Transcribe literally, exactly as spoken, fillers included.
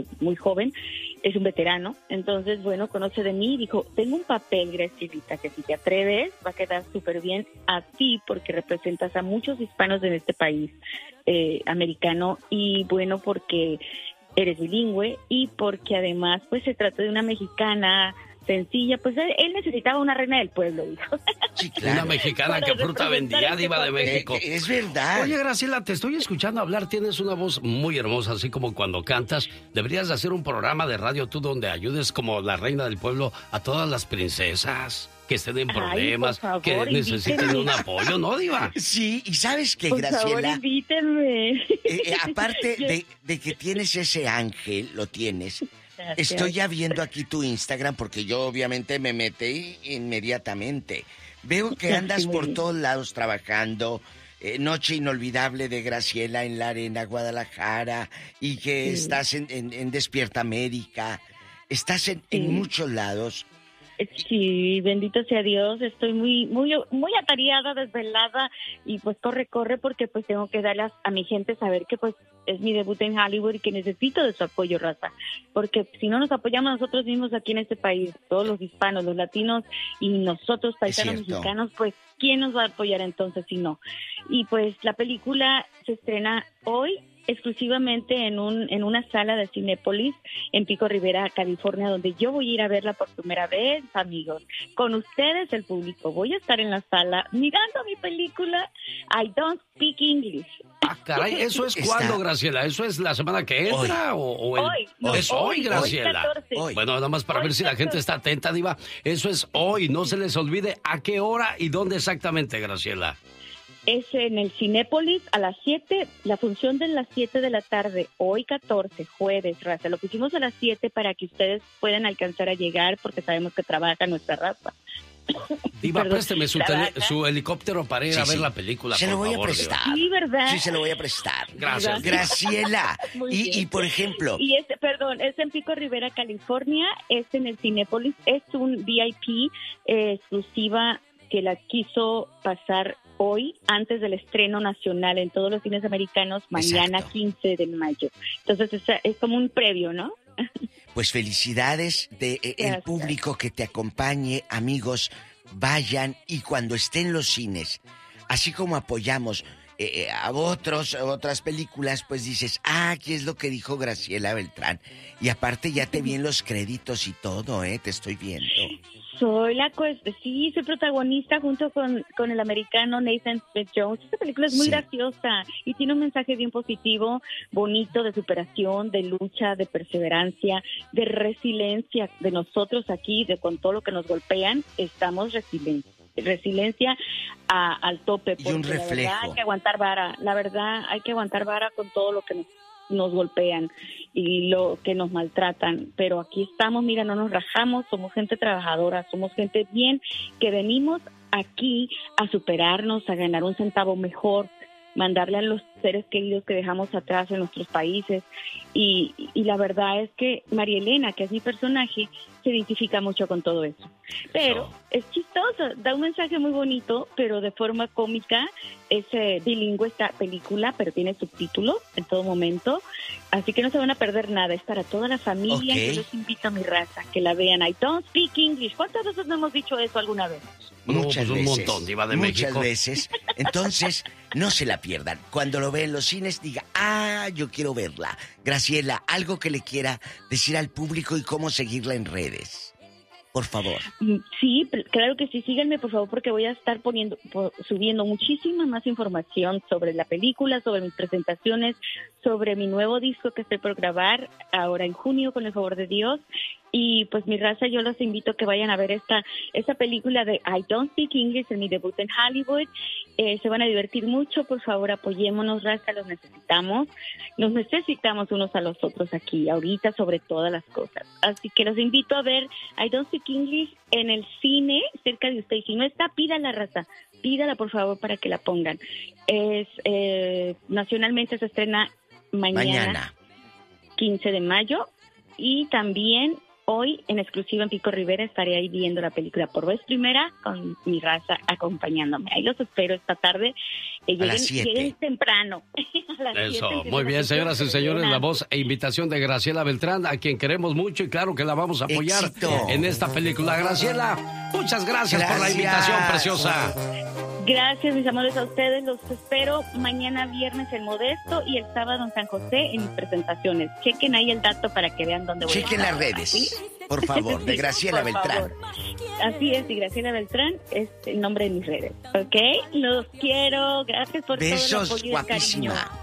eh, muy joven, es un veterano, entonces, bueno, conoce de mí y dijo, tengo un papel, Gracielita, que si te atreves va a quedar súper bien a ti porque representas a muchos hispanos en este país eh, americano y bueno, porque eres bilingüe y porque además, pues se trata de una mexicana sencilla, pues él, él necesitaba una reina del pueblo, dijo. Sí, claro. Una mexicana que fruta vendía, diva de México. Eh, es verdad. Oye, Graciela, te estoy escuchando hablar, tienes una voz muy hermosa, así como cuando cantas. Deberías de hacer un programa de radio tú donde ayudes como la reina del pueblo a todas las princesas que estén en problemas, Ay, por que favor, necesiten invítenme. un apoyo, ¿no, diva? Sí, y ¿sabes qué, Por Graciela? favor, invítenme. Eh, eh, aparte de, de que tienes ese ángel, lo tienes... Gracias. Estoy ya viendo aquí tu Instagram porque yo obviamente me metí inmediatamente. Veo que andas por todos lados trabajando. Eh, Noche Inolvidable de Graciela en la Arena, Guadalajara. Y que Sí. estás en, en, en Despierta América. Estás en, en Sí. muchos lados. Sí, bendito sea Dios, estoy muy muy muy atareada, desvelada y pues corre, corre porque pues tengo que darle a, a mi gente saber que pues es mi debut en Hollywood y que necesito de su apoyo, raza, porque si no nos apoyamos nosotros mismos aquí en este país, todos los hispanos, los latinos y nosotros paisanos cierto. mexicanos, pues ¿quién nos va a apoyar entonces si no? Y pues la película se estrena hoy exclusivamente en un en una sala de Cinépolis en Pico Rivera, California, donde yo voy a ir a verla por primera vez, amigos. Con ustedes, el público. Voy a estar en la sala mirando mi película I Don't Speak English. Ah, caray, ¿eso es Está- cuándo, Graciela? ¿Eso es la semana que entra o, o el... Hoy, no, es hoy, hoy, hoy, Graciela. catorce. Hoy. Bueno, nada más para Hoy, ver si la gente catorce. está atenta, diva. Eso es hoy, no se les olvide a qué hora y dónde exactamente, Graciela. Es en el Cinépolis a las siete, la función de las siete de la tarde, hoy catorce, jueves, raza. Lo pusimos a las siete para que ustedes puedan alcanzar a llegar porque sabemos que trabaja nuestra raza. Diva, Perdón, présteme su, trabaja. tele- su helicóptero para ir Sí, a ver sí. la película, Se por lo voy a favor, prestar. diva. Sí, ¿verdad? Sí, se lo voy a prestar. Gracias. Graciela. Muy Y, bien. y por ejemplo, Y es, perdón, es en Pico Rivera, California, es en el Cinépolis, es un V I P eh, exclusiva que la quiso pasar hoy, antes del estreno nacional en todos los cines americanos, mañana Exacto. quince de mayo. Entonces es, es como un previo, ¿no? pues felicidades de eh, el Gracias. público que te acompañe, amigos, vayan y cuando estén los cines, así como apoyamos eh, a otros, a otras películas, pues dices, ah, aquí es lo que dijo Graciela Beltrán. Y aparte ya te vi en los créditos y todo, ¿eh? Te estoy viendo. Soy la pues sí, soy protagonista junto con, con el americano Nathan Smith Jones. Esta película es muy Sí. graciosa y tiene un mensaje bien positivo, bonito, de superación, de lucha, de perseverancia, de resiliencia de nosotros aquí, de con todo lo que nos golpean, estamos resilientes. Resiliencia a, al tope. Y un porque la reflejo. verdad hay que aguantar vara, la verdad hay que aguantar vara con todo lo que nos, nos golpean y lo que nos maltratan, pero aquí estamos, mira, no nos rajamos, somos gente trabajadora, somos gente bien, que venimos aquí a superarnos, a ganar un centavo mejor, mandarle a los seres queridos que dejamos atrás en nuestros países. Y, y la verdad es que María Elena, que es mi personaje, se identifica mucho con todo eso. Pero Eso. es chistoso, da un mensaje muy bonito, pero de forma cómica. Es eh, bilingüe esta película, pero tiene subtítulos en todo momento. Así que no se van a perder nada. Es para toda la familia. Ok. Yo los invito a mi raza, que la vean. I don't speak English. ¿Cuántas veces no hemos dicho eso alguna vez? No, Muchas pues un veces. montón, diva de Muchas México. veces. Entonces, no se la pierdan. Cuando lo vean en los cines, diga, ah, yo quiero verla. Graciela, algo que le quiera decir al público y cómo seguirla en redes. Por favor. Mm, Sí, pr- claro que sí. Síganme, por favor, porque voy a estar poniendo, po- subiendo muchísima más información sobre la película, sobre mis presentaciones, sobre mi nuevo disco que estoy por grabar ahora en junio, con el favor de Dios. Y pues mi raza, yo los invito a que vayan a ver esta, esta película de I Don't Speak English, en mi debut en Hollywood. Eh, se van a divertir mucho, por favor, apoyémonos, raza, los necesitamos. Nos necesitamos unos a los otros aquí, ahorita, sobre todas las cosas. Así que los invito a ver I Don't Speak English en el cine cerca de usted. Y si no está, pídala, raza. Pídala, por favor, para que la pongan. Es eh, nacionalmente se estrena mañana, Mañana. quince de mayo. Y también hoy en exclusiva en Pico Rivera estaré ahí viendo la película por vez primera con mi raza acompañándome. Ahí los espero esta tarde. Eh, lleguen, lleguen temprano. Eso, muy bien, señoras y señores, la voz e invitación de Graciela Beltrán, a quien queremos mucho y claro que la vamos a apoyar Éxito. en esta película. Graciela, muchas gracias, gracias por la invitación preciosa. Gracias, mis amores, a ustedes. Los espero mañana viernes en Modesto y el sábado en San José en mis presentaciones. Chequen ahí el dato para que vean dónde voy Chequen a estar. Chequen las redes, ¿sí? Por favor, de Graciela por Beltrán. Favor. Así es, y Graciela Beltrán es el nombre de mis redes, ¿ok? Los quiero, gracias por Besos, todo el apoyo y el cariño. guapísima.